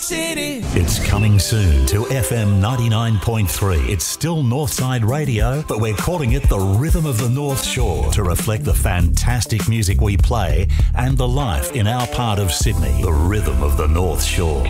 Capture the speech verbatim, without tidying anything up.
North City. It's coming soon to F M ninety-nine point three. It's still Northside Radio, but we're calling it the Rhythm of the North Shore to reflect the fantastic music we play and the life in our part of Sydney. The Rhythm of the North Shore.